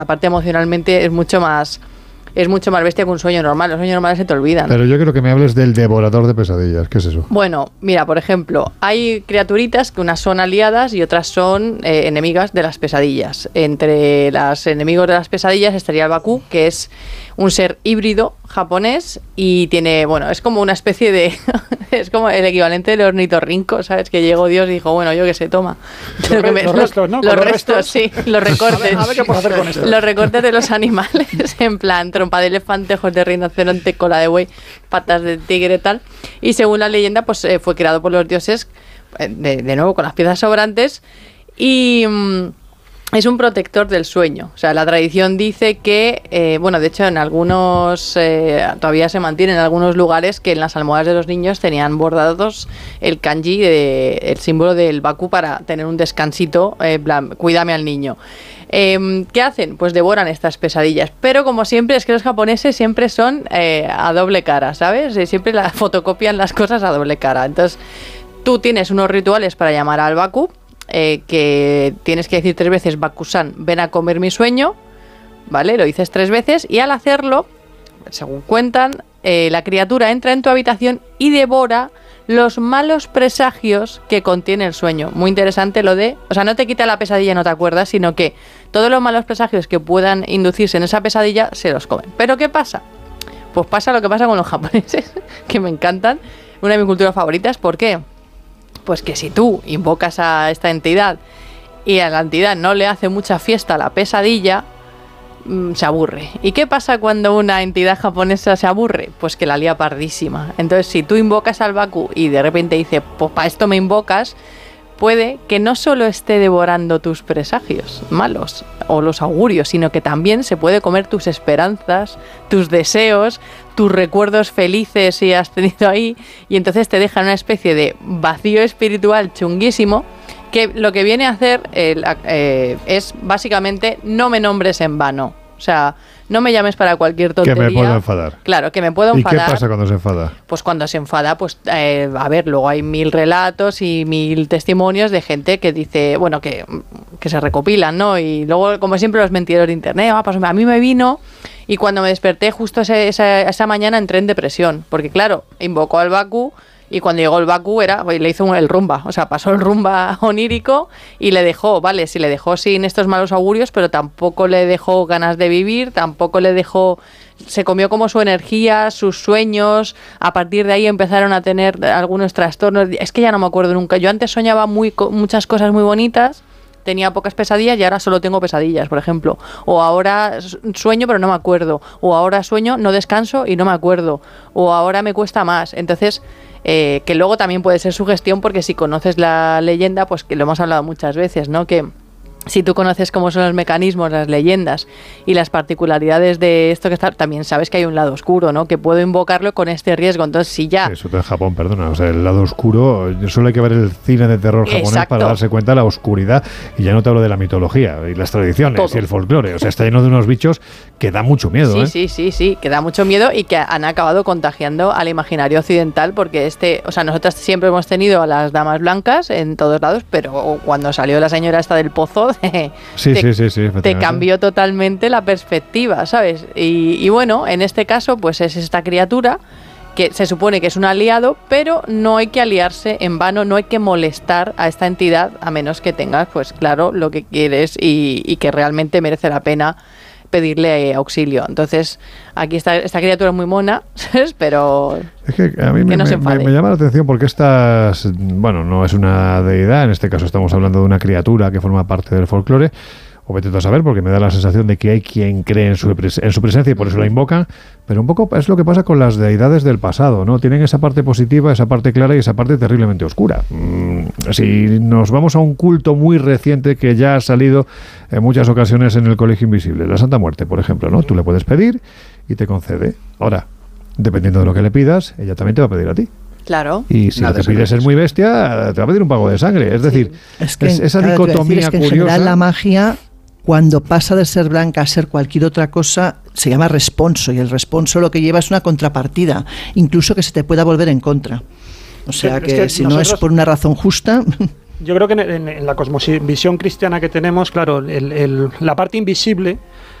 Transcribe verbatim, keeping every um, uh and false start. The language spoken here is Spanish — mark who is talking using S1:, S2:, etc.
S1: aparte emocionalmente es mucho más es mucho más bestia que un sueño normal. Los sueños normales se te olvidan.
S2: Pero yo creo que me hables del devorador de pesadillas. ¿Qué es eso?
S1: Bueno, mira, por ejemplo, hay criaturitas que unas son aliadas y otras son eh, enemigas de las pesadillas. Entre los enemigos de las pesadillas estaría el Baku, que es un ser híbrido japonés y tiene, bueno, es como una especie de... es como el equivalente del ornitorrinco, ¿sabes? Que llegó Dios y dijo, bueno, yo que sé, toma.
S3: Los, re, me, los restos, ¿no?
S1: Los, los restos, restos, sí, los recortes.
S3: A ver, a ver qué puedo hacer con esto.
S1: Los recortes de los animales, en plan, trompa de elefante, ojos de rinoceronte, cola de buey, patas de tigre, tal. Y según la leyenda, pues eh, fue creado por los dioses, eh, de, de nuevo, con las piezas sobrantes, y... Mmm, es un protector del sueño. O sea, la tradición dice que, eh, bueno, de hecho en algunos, eh, todavía se mantiene en algunos lugares que en las almohadas de los niños tenían bordados el kanji, de, el símbolo del Baku para tener un descansito, eh, plan, cuídame al niño. Eh, ¿Qué hacen? Pues devoran estas pesadillas. Pero como siempre, es que los japoneses siempre son eh, a doble cara, ¿sabes? Siempre la, fotocopian las cosas a doble cara. Entonces, tú tienes unos rituales para llamar al Baku, Eh, que tienes que decir tres veces Baku-san, ven a comer mi sueño, ¿vale? Lo dices tres veces y al hacerlo, según cuentan, eh, la criatura entra en tu habitación y devora los malos presagios que contiene el sueño. Muy interesante lo de... O sea, no te quita la pesadilla, no te acuerdas, sino que todos los malos presagios que puedan inducirse en esa pesadilla se los comen. ¿Pero qué pasa? Pues pasa lo que pasa con los japoneses, que me encantan, una de mis culturas favoritas. ¿Por qué? Pues que si tú invocas a esta entidad y a la entidad no le hace mucha fiesta a la pesadilla, mmm, se aburre. ¿Y qué pasa cuando una entidad japonesa se aburre? Pues que la lía pardísima. Entonces, si tú invocas al Baku y de repente dice, pues para esto me invocas, puede que no solo esté devorando tus presagios malos o los augurios, sino que también se puede comer tus esperanzas, tus deseos, tus recuerdos felices si has tenido ahí, y entonces te deja una especie de vacío espiritual chunguísimo, que lo que viene a hacer eh, eh, es básicamente no me nombres en vano. O sea, no me llames para cualquier tontería.
S2: Que me puedo enfadar.
S1: Claro, que me puedo enfadar.
S2: ¿Y qué pasa cuando se enfada?
S1: Pues cuando se enfada, pues eh, a ver, luego hay mil relatos y mil testimonios de gente que dice, bueno, que, que se recopilan, ¿no? Y luego, como siempre, los mentireros de internet, ah, pues a mí me vino y cuando me desperté justo ese, esa, esa mañana entré en depresión, porque claro, invocó al Baku. Y cuando llegó el Baku era, le hizo el rumba, o sea, pasó el rumba onírico y le dejó, vale, sí le dejó sin estos malos augurios, pero tampoco le dejó ganas de vivir, tampoco le dejó, se comió como su energía, sus sueños, a partir de ahí empezaron a tener algunos trastornos, es que ya no me acuerdo nunca, yo antes soñaba muy, muchas cosas muy bonitas, tenía pocas pesadillas y ahora solo tengo pesadillas, por ejemplo. O ahora sueño pero no me acuerdo. O ahora sueño, no descanso y no me acuerdo. O ahora me cuesta más. Entonces, eh, que luego también puede ser sugestión porque si conoces la leyenda, pues que lo hemos hablado muchas veces, ¿no? Que si tú conoces cómo son los mecanismos, las leyendas y las particularidades de esto que está, también sabes que hay un lado oscuro, ¿no? Que puedo invocarlo con este riesgo. Entonces, si ya...
S2: Eso de Japón, perdona. O sea, el lado oscuro, solo hay que ver el cine de terror japonés. Exacto. Para darse cuenta de la oscuridad. Y ya no te hablo de la mitología y las tradiciones todo. Y el folclore. O sea, está lleno de unos bichos que da mucho miedo,
S1: sí,
S2: ¿eh?
S1: Sí, sí, sí, que da mucho miedo y que han acabado contagiando al imaginario occidental porque este... O sea, nosotros siempre hemos tenido a las damas blancas en todos lados, pero cuando salió la señora esta del pozo...
S2: Sí,
S1: te,
S2: sí, sí, sí,
S1: te cambió totalmente la perspectiva, ¿sabes? Y, y bueno, en este caso, pues es esta criatura que se supone que es un aliado, pero no hay que aliarse en vano, no hay que molestar a esta entidad, a menos que tengas, pues claro, lo que quieres y, y que realmente merece la pena pedirle auxilio. Entonces, aquí está esta criatura muy mona, ¿sabes? Pero
S2: es que a mí
S1: que
S2: me,
S1: no se
S2: me, me llama la atención porque estas, bueno, no es una deidad, en este caso estamos hablando de una criatura que forma parte del folclore, o vete tú a saber, porque me da la sensación de que hay quien cree en su, en su presencia y por eso la invocan, pero un poco es lo que pasa con las deidades del pasado, ¿no? Tienen esa parte positiva, esa parte clara y esa parte terriblemente oscura. Mm, si nos vamos a un culto muy reciente que ya ha salido en muchas ocasiones en el Colegio Invisible, la Santa Muerte, por ejemplo, ¿no? Tú le puedes pedir y te concede. Ahora, dependiendo de lo que le pidas, ella también te va a pedir a ti.
S1: Claro.
S2: Y si lo que pides es muy bestia, te va a pedir un pago de sangre. Es decir, sí. es que, es, esa claro, dicotomía
S4: decir, es que en
S2: curiosa.
S4: General, la magia, cuando pasa de ser blanca a ser cualquier otra cosa, se llama responso, y el responso lo que lleva es una contrapartida, incluso que se te pueda volver en contra. O sea, sí, que, que si nosotros... no es por una razón justa...
S3: Yo creo que en, en, en la cosmovisión cristiana que tenemos, claro, el, el, la parte invisible